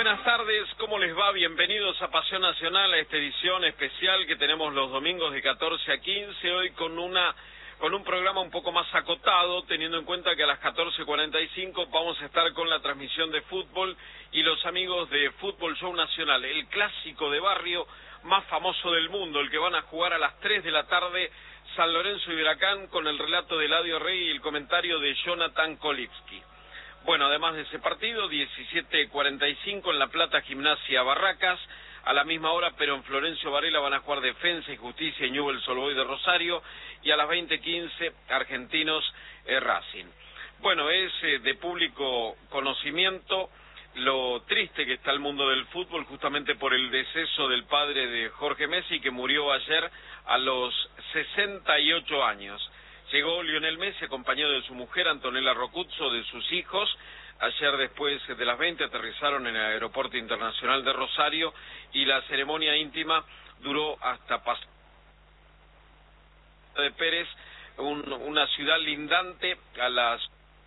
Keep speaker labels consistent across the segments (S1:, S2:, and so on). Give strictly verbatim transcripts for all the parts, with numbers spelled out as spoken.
S1: Buenas tardes, ¿cómo les va? Bienvenidos a Pasión Nacional, a esta edición especial que tenemos los domingos de catorce a quince, hoy con una con un programa un poco más acotado, teniendo en cuenta que a las catorce cuarenta y cinco vamos a estar con la transmisión de fútbol y los amigos de Fútbol Show Nacional, el clásico de barrio más famoso del mundo, el que van a jugar a las tres de la tarde, San Lorenzo y Huracán, con el relato de Eladio Rey y el comentario de Jonathan Kolipski. Bueno, además de ese partido, diecisiete cuarenta y cinco en La Plata, Gimnasia Barracas. A la misma hora, pero en Florencio Varela van a jugar Defensa y Justicia y Newell's Old Boys de Rosario. Y a las veinte quince, Argentinos eh, Racing. Bueno, es eh, de público conocimiento lo triste que está el mundo del fútbol, justamente por el deceso del padre de Jorge Messi, que murió ayer a los sesenta y ocho años. Llegó Lionel Messi acompañado de su mujer Antonella Rocuzzo, de sus hijos. Ayer después de las veinte aterrizaron en el Aeropuerto Internacional de Rosario y la ceremonia íntima duró hasta Paso de Pérez, un, una ciudad lindante a las...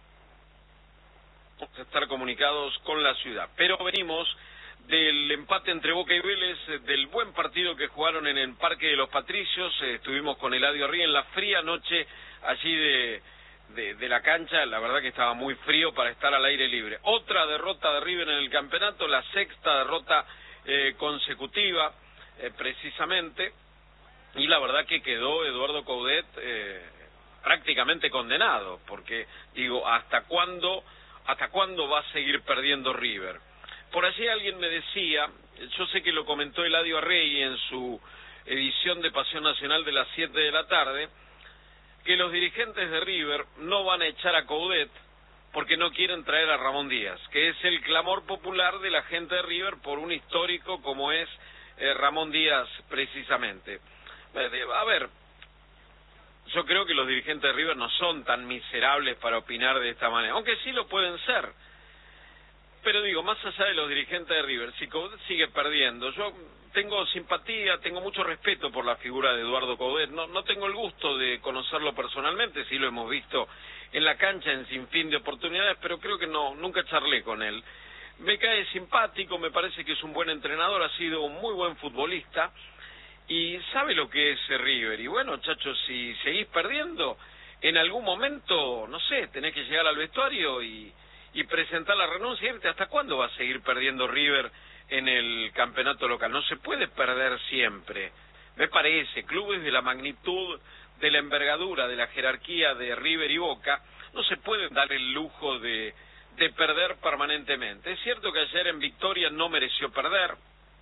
S1: estar comunicados con la ciudad. Pero venimos del empate entre Boca y Vélez, del buen partido que jugaron en el Parque de los Patricios. Eh, estuvimos con Eladio Rey en la fría noche allí de, de, de la cancha. La verdad que estaba muy frío para estar al aire libre. Otra derrota de River en el campeonato, la sexta derrota eh, consecutiva, eh, precisamente. Y la verdad que quedó Eduardo Coudet eh, prácticamente condenado, porque digo, ¿hasta cuándo, hasta cuándo va a seguir perdiendo River? Por allí alguien me decía, yo sé que lo comentó Eladio Rey en su edición de Pasión Nacional de las siete de la tarde, que los dirigentes de River no van a echar a Coudet porque no quieren traer a Ramón Díaz, que es el clamor popular de la gente de River por un histórico como es eh, Ramón Díaz precisamente. A ver, yo creo que los dirigentes de River no son tan miserables para opinar de esta manera, aunque sí lo pueden ser. Pero digo, más allá de los dirigentes de River, si Coudet sigue perdiendo, yo tengo simpatía, tengo mucho respeto por la figura de Eduardo Coudet, no, no tengo el gusto de conocerlo personalmente, sí lo hemos visto en la cancha en sinfín de oportunidades, pero creo que no, nunca charlé con él. Me cae simpático, me parece que es un buen entrenador, ha sido un muy buen futbolista, y sabe lo que es River. Y bueno, chachos, si seguís perdiendo, en algún momento, no sé, tenés que llegar al vestuario y... y presentar la renuncia y irte. ¿Hasta cuándo va a seguir perdiendo River en el campeonato local? No se puede perder siempre. Me parece, clubes de la magnitud, de la envergadura, de la jerarquía de River y Boca, no se pueden dar el lujo de, de perder permanentemente. Es cierto que ayer en Victoria no mereció perder,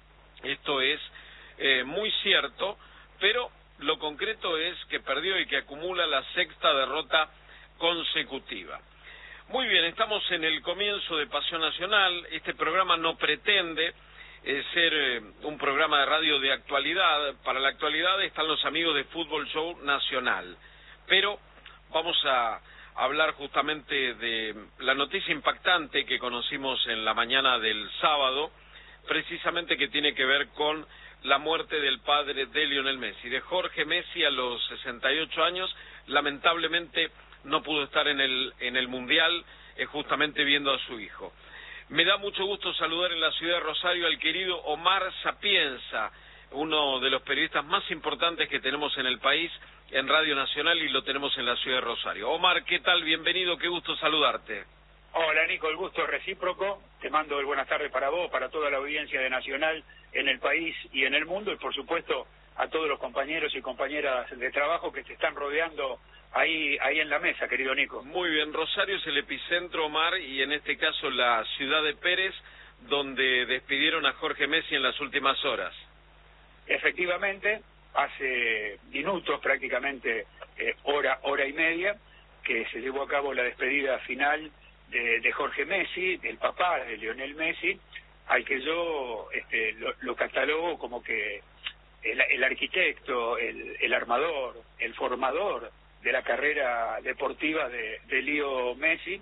S1: esto es eh, muy cierto, pero lo concreto es que perdió y que acumula la sexta derrota consecutiva. Muy bien, estamos en el comienzo de Pasión Nacional. Este programa no pretende eh, ser eh, un programa de radio de actualidad. Para la actualidad están los amigos de Fútbol Show Nacional. Pero vamos a hablar justamente de la noticia impactante que conocimos en la mañana del sábado, precisamente que tiene que ver con la muerte del padre de Lionel Messi, de Jorge Messi a los sesenta y ocho años. Lamentablemente no pudo estar en el en el Mundial, eh, justamente viendo a su hijo. Me da mucho gusto saludar en la ciudad de Rosario al querido Omar Sapienza, uno de los periodistas más importantes que tenemos en el país, en Radio Nacional, y lo tenemos en la ciudad de Rosario. Omar, ¿qué tal? Bienvenido, qué gusto saludarte.
S2: Hola Nico, el gusto es recíproco. Te mando el buenas tardes para vos, para toda la audiencia de Nacional en el país y en el mundo, y por supuesto a todos los compañeros y compañeras de trabajo que te están rodeando ahí ahí en la mesa, querido Nico.
S1: Muy bien, Rosario es el epicentro, Omar, y en este caso la ciudad de Pérez, donde despidieron a Jorge Messi en las últimas horas.
S2: Efectivamente, hace minutos, prácticamente eh, hora, hora y media, que se llevó a cabo la despedida final de, de Jorge Messi, del papá de Lionel Messi, al que yo este, lo, lo catalogo como que el, el arquitecto, el, el armador, el formador de la carrera deportiva de, de Leo Messi.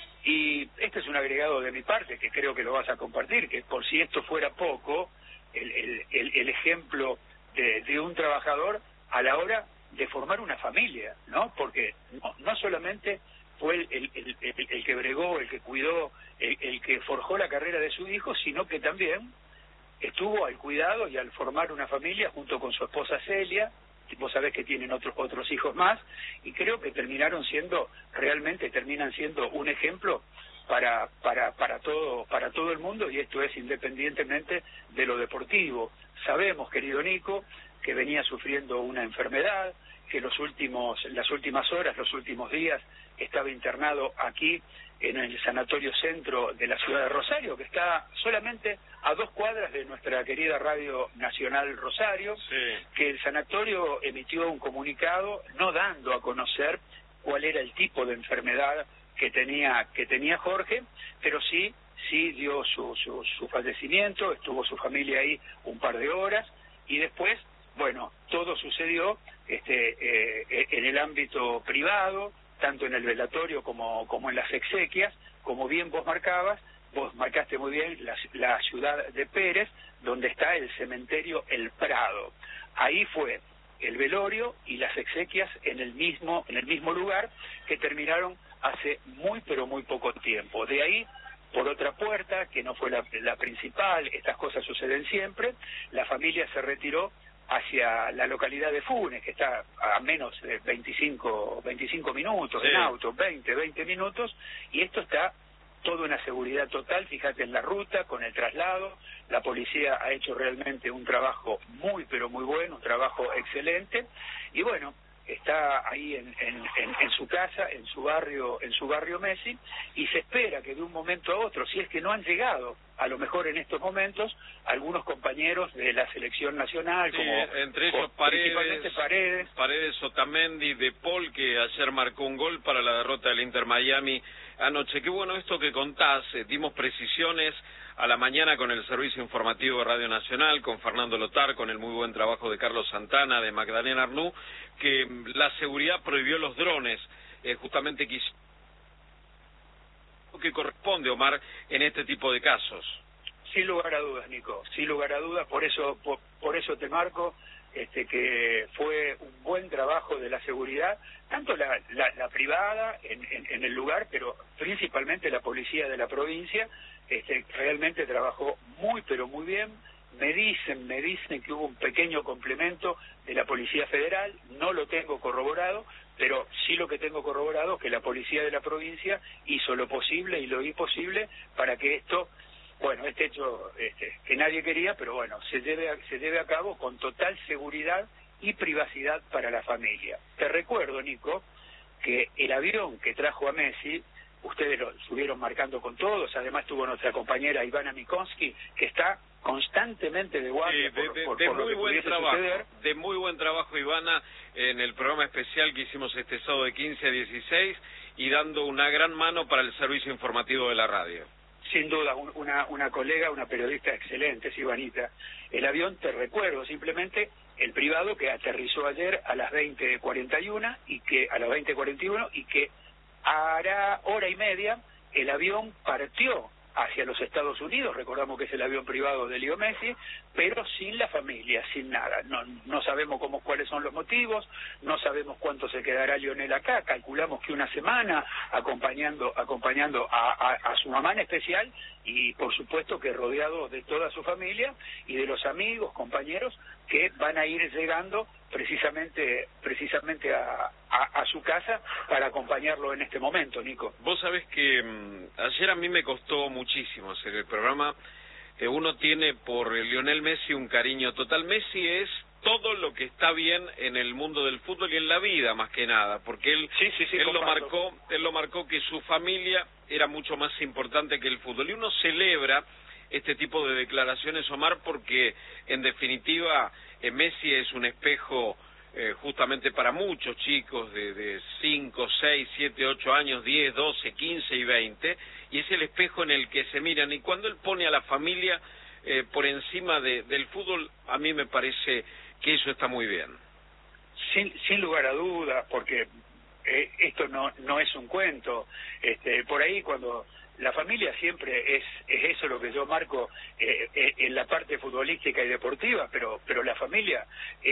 S2: Y este es un agregado de mi parte que creo que lo vas a compartir, que por si esto fuera poco, el, el, el, el ejemplo de, de un trabajador a la hora de formar una familia, ¿no? Porque no, no solamente fue el, el, el, el, el que bregó, el que cuidó, el, el que forjó la carrera de su hijo, sino que también estuvo al cuidado y al formar una familia junto con su esposa Celia. Vos sabés que tienen otros otros hijos más, y creo que terminaron siendo, realmente terminan siendo un ejemplo para para para todo para todo el mundo, y esto es independientemente de lo deportivo. Sabemos, querido Nico, que venía sufriendo una enfermedad, que los últimos las últimas horas, los últimos días estaba internado aquí en el Sanatorio Centro de la ciudad de Rosario, que está solamente a dos cuadras de nuestra querida Radio Nacional Rosario,
S1: sí.
S2: Que el sanatorio emitió un comunicado no dando a conocer cuál era el tipo de enfermedad que tenía que tenía Jorge, pero sí sí dio su, su, su fallecimiento, estuvo su familia ahí un par de horas, y después, bueno, todo sucedió este eh, en el ámbito privado, tanto en el velatorio como, como en las exequias, como bien vos marcabas, vos marcaste muy bien la, la ciudad de Pérez, donde está el cementerio El Prado. Ahí fue el velorio y las exequias en el mismo, en el mismo lugar, que terminaron hace muy pero muy poco tiempo. De ahí, por otra puerta, que no fue la, la principal, estas cosas suceden siempre, la familia se retiró hacia la localidad de Funes, que está a menos de veinticinco minutos
S1: sí.
S2: en auto, veinte, veinte minutos, y esto está toda una seguridad total, fíjate en la ruta, con el traslado, la policía ha hecho realmente un trabajo muy pero muy bueno, un trabajo excelente, y bueno, está ahí en, en, en, en su casa, en su barrio, en su barrio Messi, y se espera que de un momento a otro, si es que no han llegado, a lo mejor en estos momentos, algunos compañeros de la selección nacional,
S1: sí,
S2: como
S1: entre ellos
S2: o,
S1: Paredes,
S2: Paredes,
S1: Paredes, Otamendi, De Paul, que ayer marcó un gol para la derrota del Inter Miami anoche. Qué bueno esto que contás, eh, dimos precisiones a la mañana con el servicio informativo de Radio Nacional, con Fernando Lotar, con el muy buen trabajo de Carlos Santana, de Magdalena Arnú, que la seguridad prohibió los drones, eh, justamente quiso que corresponde, Omar, en este tipo de casos.
S2: Sin lugar a dudas, Nico, sin lugar a dudas, por eso por, por eso te marco este que fue un buen trabajo de la seguridad, tanto la, la, la privada en, en, en el lugar, pero principalmente la policía de la provincia, este realmente trabajó muy pero muy bien. Me dicen, me dicen que hubo un pequeño complemento de la Policía Federal, no lo tengo corroborado, pero sí lo que tengo corroborado es que la Policía de la provincia hizo lo posible y lo imposible para que esto, bueno, este hecho este, que nadie quería, pero bueno, se lleve a, se lleve a cabo con total seguridad y privacidad para la familia. Te recuerdo, Nico, que el avión que trajo a Messi, ustedes lo estuvieron marcando con todos, además tuvo nuestra compañera Ivana Mikonsky, que está constantemente de guardia,
S1: sí, de,
S2: por,
S1: de,
S2: por,
S1: de
S2: por
S1: muy
S2: lo que
S1: buen trabajo,
S2: suceder.
S1: de muy buen trabajo, Ivana, en el programa especial que hicimos este sábado de quince a dieciséis, y dando una gran mano para el servicio informativo de la radio.
S2: Sin duda, un, una, una colega, una periodista excelente, es Ivanita. El avión, te recuerdo, simplemente el privado que aterrizó ayer a las veinte cuarenta y uno y que a las veinte cuarenta y uno y que hará hora y media el avión partió hacia los Estados Unidos, recordamos que es el avión privado de Leo Messi, pero sin la familia, sin nada. No, no sabemos cómo, cuáles son los motivos, no sabemos cuánto se quedará Lionel acá, calculamos que una semana acompañando acompañando a, a, a su mamá en especial, y por supuesto que rodeado de toda su familia y de los amigos, compañeros que van a ir llegando precisamente precisamente a, a, a su casa para acompañarlo en este momento, Nico.
S1: Vos sabés que mmm, ayer a mí me costó muchísimo hacer el programa. Eh, uno tiene por Lionel Messi un cariño total. Messi es todo lo que está bien en el mundo del fútbol y en la vida, más que nada, porque él,
S2: sí, sí, sí,
S1: él lo
S2: comparto.
S1: marcó, él lo marcó que su familia era mucho más importante que el fútbol. Y uno celebra este tipo de declaraciones, Omar, porque en definitiva eh, Messi es un espejo eh, justamente para muchos chicos de, de cinco, seis, siete, ocho años, diez, doce, quince y veinte, y es el espejo en el que se miran, y cuando él pone a la familia eh, por encima de, del fútbol, a mí me parece que eso está muy bien.
S2: Sin, sin lugar a dudas, porque eh, esto no no es un cuento. Este, por ahí cuando la familia siempre es es eso lo que yo marco eh, eh, en la parte futbolística y deportiva, pero pero la familia es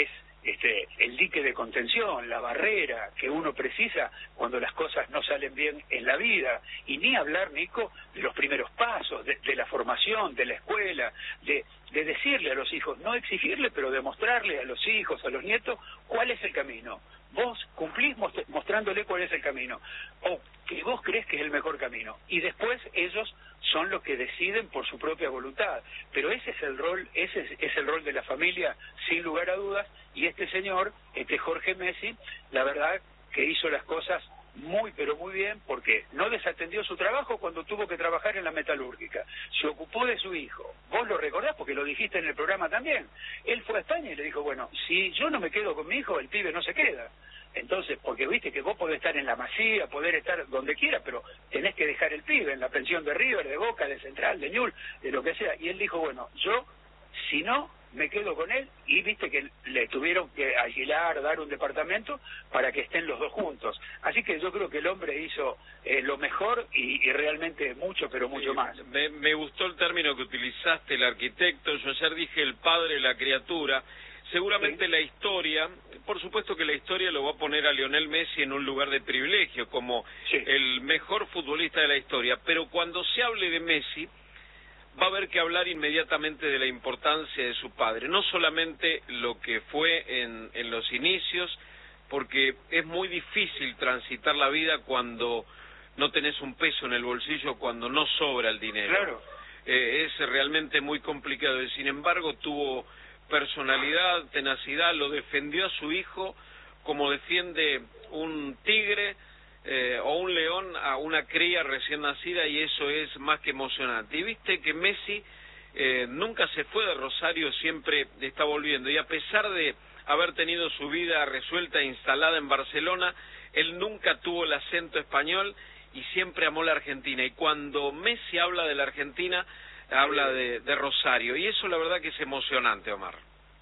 S2: este, el dique de contención, la barrera que uno precisa cuando las cosas no salen bien en la vida, y ni hablar, Nico, de los primeros pasos, de, de la formación, de la escuela, de, de decirle a los hijos, no exigirle, pero demostrarle a los hijos, a los nietos, cuál es el camino. Vos cumplís mostrándole cuál es el camino, o que vos crees que es el mejor camino, y después ellos son los que deciden por su propia voluntad. Pero ese es el rol, ese es, es el rol de la familia, sin lugar a dudas, y este señor, este Jorge Messi, la verdad que hizo las cosas muy pero muy bien, porque no desatendió su trabajo cuando tuvo que trabajar en la metalúrgica, se ocupó de su hijo. Vos lo recordás porque lo dijiste en el programa también. Él fue a España y le dijo, bueno, si yo no me quedo con mi hijo, el pibe no se queda. Entonces, porque viste que vos podés estar en la Masía, poder estar donde quieras, pero tenés que dejar el pibe en la pensión de River, de Boca, de Central, de Newell's, de lo que sea. Y él dijo, bueno, yo, si no, me quedo con él, y viste que le tuvieron que alquilar, dar un departamento para que estén los dos juntos. Así que yo creo que el hombre hizo eh, lo mejor y, y realmente mucho, pero mucho
S1: sí,
S2: más.
S1: Me, me gustó el término que utilizaste, el arquitecto. Yo ayer dije el padre, la criatura. Seguramente sí. La historia, por supuesto que la historia lo va a poner a Lionel Messi en un lugar de privilegio, como sí. el mejor futbolista de la historia, pero cuando se hable de Messi, va a haber que hablar inmediatamente de la importancia de su padre, no solamente lo que fue en, en los inicios, porque es muy difícil transitar la vida cuando no tenés un peso en el bolsillo, cuando no sobra el dinero.
S2: Claro.
S1: Eh, es realmente muy complicado, y sin embargo tuvo personalidad, tenacidad, lo defendió a su hijo como defiende un tigre eh, o un león a una cría recién nacida, y eso es más que emocionante. Y viste que Messi eh, nunca se fue de Rosario, siempre está volviendo, y a pesar de haber tenido su vida resuelta e instalada en Barcelona, él nunca tuvo el acento español y siempre amó la Argentina, y cuando Messi habla de la Argentina, habla de, de Rosario, y eso la verdad que es emocionante, Omar.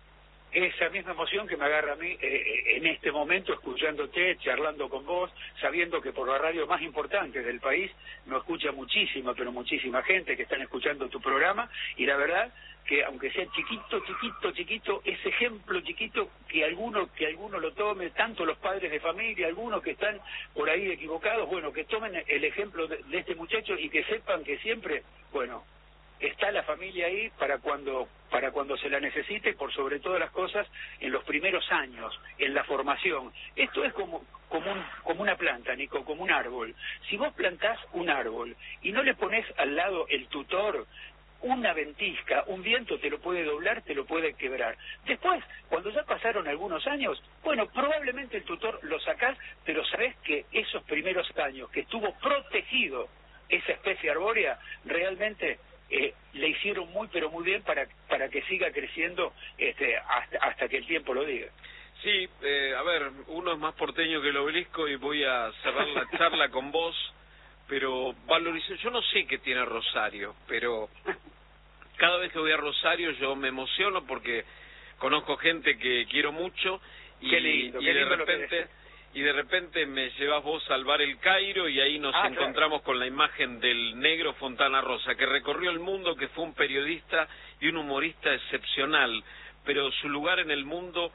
S2: Esa misma emoción que me agarra a mí eh, en este momento, escuchándote, charlando con vos, sabiendo que por la radio más importante del país nos escucha muchísima, pero muchísima gente que están escuchando tu programa, y la verdad que aunque sea chiquito, chiquito, chiquito, ese ejemplo chiquito, que alguno, que alguno lo tome, tanto los padres de familia, algunos que están por ahí equivocados, bueno, que tomen el ejemplo de, de este muchacho y que sepan que siempre, bueno, está la familia ahí para cuando para cuando se la necesite, y por sobre todas las cosas en los primeros años, en la formación. Esto es como como, un, como una planta, Nico, como un árbol. Si vos plantás un árbol y no le pones al lado el tutor, una ventisca, un viento te lo puede doblar, te lo puede quebrar. Después, cuando ya pasaron algunos años, bueno, probablemente el tutor lo sacás, pero sabés que esos primeros años que estuvo protegido esa especie arbórea, realmente Eh, le hicieron muy pero muy bien para para que siga creciendo este, hasta, hasta que el tiempo lo diga.
S1: Sí, eh, a ver, uno es más porteño que el Obelisco y voy a cerrar la charla con vos, pero valorizo, yo no sé qué tiene Rosario, pero cada vez que voy a Rosario yo me emociono porque conozco gente que quiero mucho, y,
S2: qué lindo,
S1: y
S2: qué
S1: de
S2: lindo
S1: repente y de repente me llevas vos al bar El Cairo, y ahí nos
S2: ah,
S1: encontramos
S2: claro.
S1: con la imagen del negro Fontana Rosa, que recorrió el mundo, que fue un periodista y un humorista excepcional, pero su lugar en el mundo,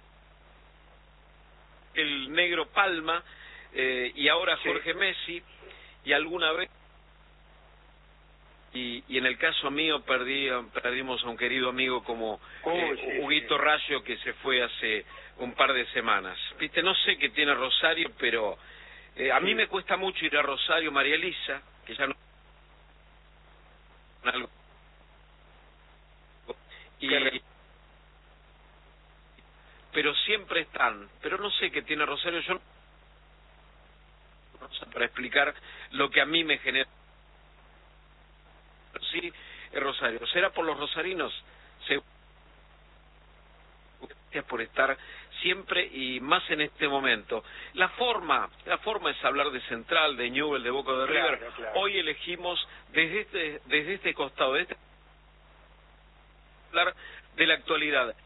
S1: el negro Palma, eh, y ahora Jorge sí. Messi, y alguna vez, y, y en el caso mío perdí, perdimos a un querido amigo como
S2: oh,
S1: eh,
S2: sí,
S1: Huguito
S2: sí.
S1: Rayo, que se fue hace un par de semanas. Viste, no sé qué tiene Rosario, pero eh, a sí. mí me cuesta mucho ir a Rosario, María Elisa, que ya no... Y... pero siempre están, pero no sé qué tiene Rosario, yo no... para explicar lo que a mí me genera. Sí, Rosario, ¿será por los rosarinos? Gracias por estar siempre, y más en este momento. La forma, la forma es hablar de Central, de Newell's, de Boca de River.
S2: Claro, claro.
S1: Hoy elegimos desde este, desde este costado, de este, hablar de la actualidad.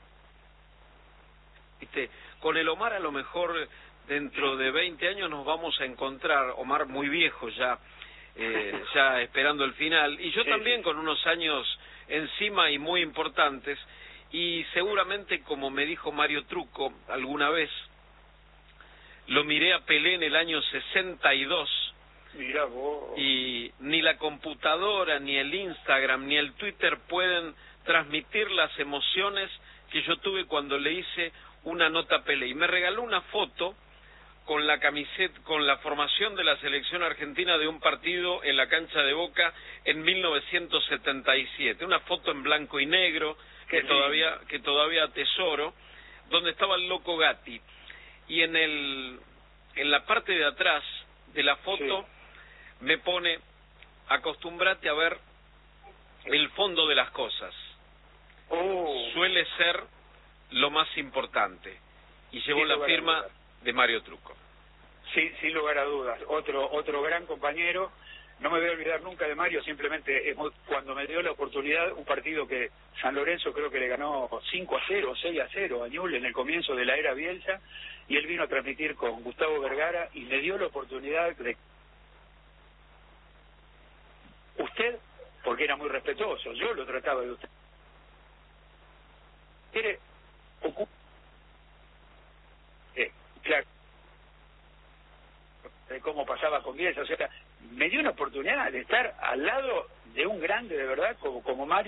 S1: ¿Viste? Con el Omar a lo mejor dentro de veinte años nos vamos a encontrar, Omar muy viejo ya, eh, ya esperando el final, y yo sí, también sí. con unos años encima y muy importantes, y seguramente, como me dijo Mario Trucco alguna vez, lo miré a Pelé en el año sesenta y dos.
S2: Mirá vos.
S1: Y ni la computadora, ni el Instagram, ni el Twitter pueden transmitir las emociones que yo tuve cuando le hice una nota a Pelé. Y me regaló una foto con la camiseta, con la formación de la selección argentina de un partido en la cancha de Boca en mil novecientos setenta y siete. Una foto en blanco y negro que todavía, que todavía atesoro, donde estaba el Loco Gatti. Y en el, en la parte de atrás de la foto, sí, me pone: acostúmbrate a ver el fondo de las cosas. Oh. Suele ser lo más importante. Y llevó la firma de Mario Trucco.
S2: Sí, sin lugar a dudas. Otro, otro gran compañero. No me voy a olvidar nunca de Mario, simplemente cuando me dio la oportunidad, un partido que San Lorenzo creo que le ganó cinco a cero, seis a cero a Newell's en el comienzo de la era Bielsa, y él vino a transmitir con Gustavo Vergara y me dio la oportunidad de... Usted, porque era muy respetuoso, yo lo trataba de usted. Quiere... Eh, claro, de cómo pasaba con Bielsa, o sea, me dio una oportunidad de estar al lado de un grande de verdad como, como Mario.